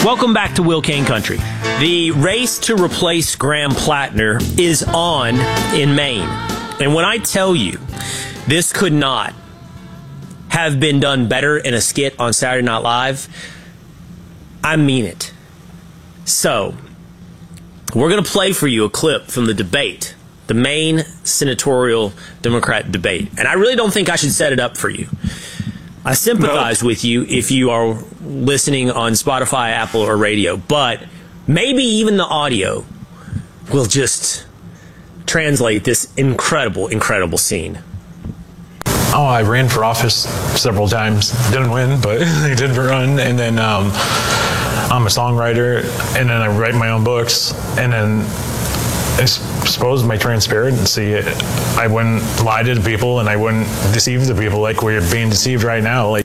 Welcome back to Will Kane Country. The race to replace Graham Plattner is on in Maine. And when I tell you this could not have been done better in a skit on Saturday Night Live, I mean it. So, we're going to play for you a clip from the debate, the Maine senatorial Democrat debate. And I really don't think I should set it up for you. I sympathize with you if you are listening on Spotify, Apple, or radio, but maybe even the audio will just translate this incredible, incredible scene. Oh, I ran for office several times. Didn't win, but I did run. And then I'm a songwriter, and then I write my own books. And then I suppose my transparency, I wouldn't lie to the people, and I wouldn't deceive the people like we're being deceived right now. Like,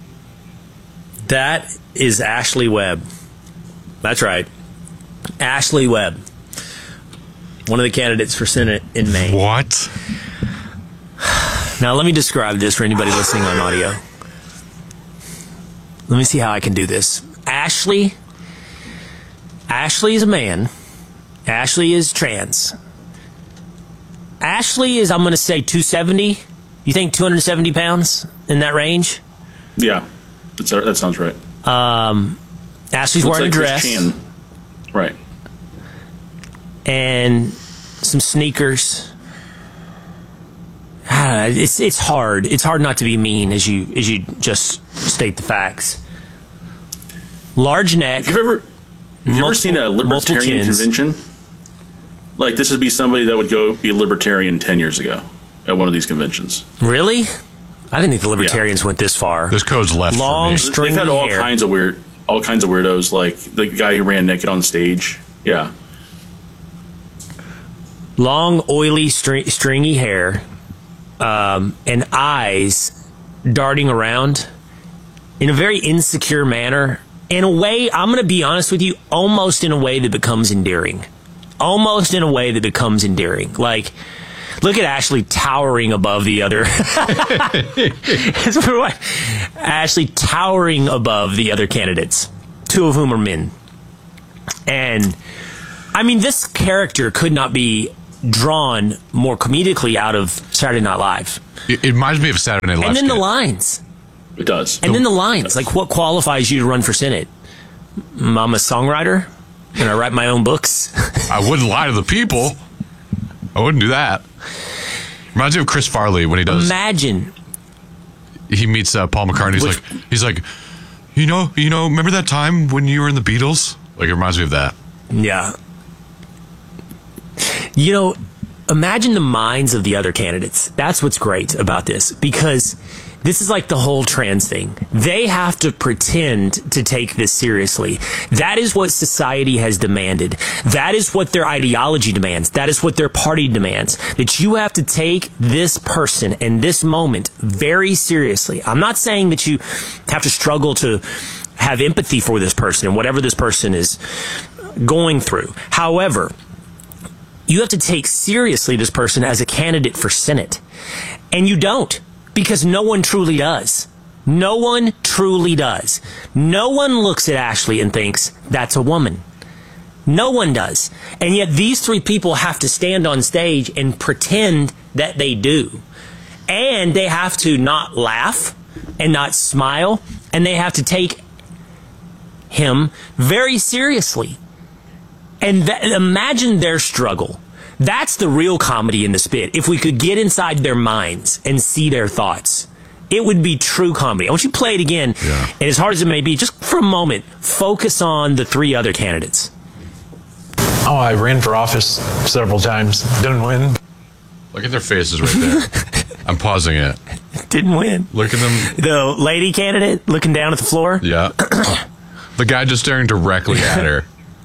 that is Ashley Webb. That's right. Ashley Webb. One of the candidates for Senate in Maine. What? Now, let me describe this for anybody listening on audio. Let me see how I can do this. Ashley is a man. Ashley is trans. Ashley is, I'm going to say, 270. You think 270 pounds in that range? Yeah, that sounds right. Ashley's wearing a dress. Right. And some sneakers. It's hard. It's hard not to be mean as you just state the facts. Large neck. Have you ever seen a libertarian convention? Like, this would be somebody that would go be a libertarian 10 years ago at one of these conventions. Really? I didn't think the libertarians went this far. This code's left long, for me. stringy They've had all hair. kinds of weirdos, like the guy who ran naked on stage. Yeah. Long, oily, stringy hair, and eyes darting around in a very insecure manner. In a way, I'm going to be honest with you, almost in a way that becomes endearing. Almost in a way that becomes endearing. Like, look at Ashley towering above the other. Ashley towering above the other candidates, two of whom are men. And, I mean, this character could not be drawn more comedically out of Saturday Night Live. It reminds me of Saturday Night Live. And then skit. the lines. It does. And then the lines. Like, what qualifies you to run for Senate? I'm a songwriter, and I write my own books. I wouldn't lie to the people. I wouldn't do that. Reminds me of Chris Farley when he does. Imagine. He meets Paul McCartney. He's like, you know, remember that time when you were in the Beatles? Like, it reminds me of that. Yeah. You know, imagine the minds of the other candidates. That's what's great about this, because this is like the whole trans thing. They have to pretend to take this seriously. That is what society has demanded. That is what their ideology demands. That is what their party demands. That you have to take this person and this moment very seriously. I'm not saying that you have to struggle to have empathy for this person and whatever this person is going through. However, you have to take seriously this person as a candidate for Senate. And you don't. Because no one truly does. No one truly does. No one looks at Ashley and thinks, that's a woman. No one does. And yet these three people have to stand on stage and pretend that they do. And they have to not laugh and not smile. And they have to take him very seriously. And imagine their struggle. That's the real comedy in this bit. If we could get inside their minds and see their thoughts, it would be true comedy. I want you to play it again. Yeah. And as hard as it may be, just for a moment, focus on the three other candidates. oh, I ran for office several times. Didn't win. Look at their faces right there. I'm pausing it. Didn't win. Look at them. The lady candidate looking down at the floor. Yeah. The guy just staring directly at her.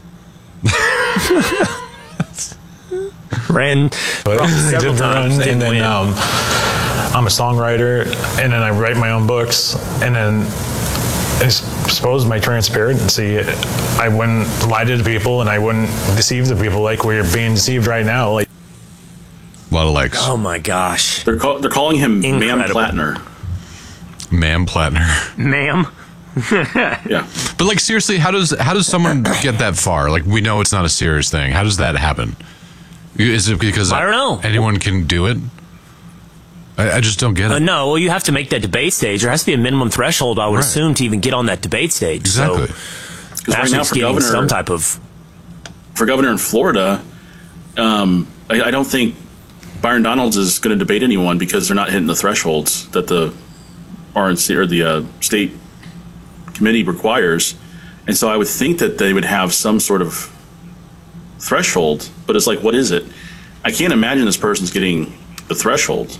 Ran several times. And then I'm a songwriter, and then I write my own books, and then I suppose my transparency, I wouldn't lie to the people, and I wouldn't deceive the people like we're being deceived right now. Like, a lot of likes. Oh my gosh. They're calling him Incredible. Ma'am Plattner. Ma'am Plattner. Ma'am. Yeah. But like seriously, how does someone get that far? Like we know it's not a serious thing. How does that happen? Is it because I don't know. Anyone can do it? I just don't get it. No, well, you have to make that debate stage. There has to be a minimum threshold, I would assume, to even get on that debate stage. Exactly. Because right now, for governor, some type of for governor in Florida, I don't think Byron Donalds is going to debate anyone because they're not hitting the thresholds that the RNC or the state committee requires, and so I would think that they would have some sort of threshold. But it's like, what is it? I can't imagine this person's getting the threshold.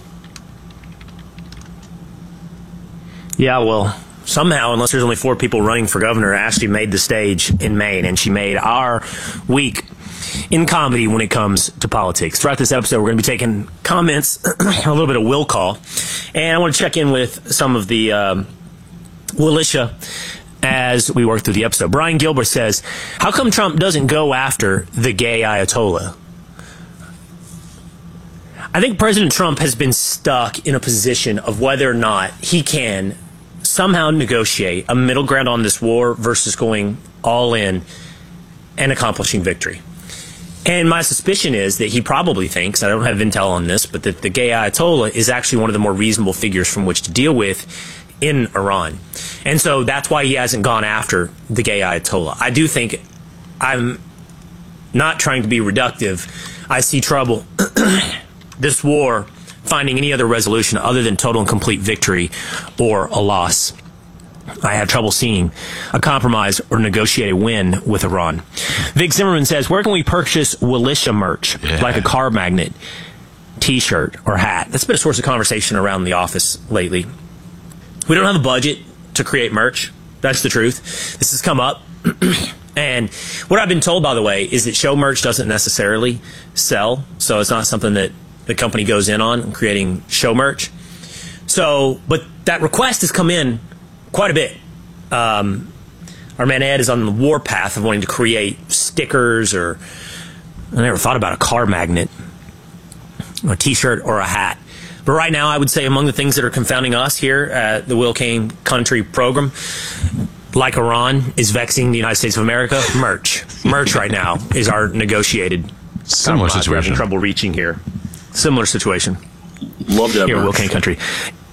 Yeah, well, somehow, unless there's only 4 people running for governor, Ashley made the stage in Maine, and she made our week in comedy when it comes to politics. Throughout this episode, we're going to be taking comments, a little bit of will call, and I want to check in with some of the militia as we work through the episode. Brian Gilbert says, how come Trump doesn't go after the gay Ayatollah? I think President Trump has been stuck in a position of whether or not he can somehow negotiate a middle ground on this war versus going all in and accomplishing victory. And my suspicion is that he probably thinks, I don't have intel on this, but that the gay Ayatollah is actually one of the more reasonable figures from which to deal with in Iran. And so that's why he hasn't gone after the gay Ayatollah. I do think, I'm not trying to be reductive, I see trouble, this war, finding any other resolution other than total and complete victory or a loss. I have trouble seeing a compromise or negotiate a win with Iran. Vic Zimmerman says, where can we purchase Willisha merch, like a car magnet, T-shirt, or hat? That's been a source of conversation around the office lately. We don't have a budget to create merch. That's the truth. This has come up. And what I've been told, by the way, is that show merch doesn't necessarily sell. So it's not something that the company goes in on, creating show merch. So, but that request has come in quite a bit. Our man Ed is on the warpath of wanting to create stickers, or I never thought about a car magnet, a T-shirt, or a hat. But right now, I would say among the things that are confounding us here at the Will Kane Country program, like Iran is vexing the United States of America, merch. Merch right now is our negotiated similar situation. We're having trouble reaching here. Similar situation. Love that here, merch. Will Kane Country.